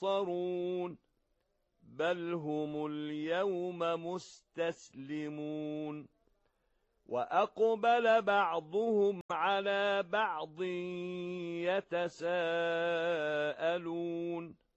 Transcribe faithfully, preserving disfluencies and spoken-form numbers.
ينصرون بل هم اليوم مستسلمون وأقبل بعضهم على بعض يتساءلون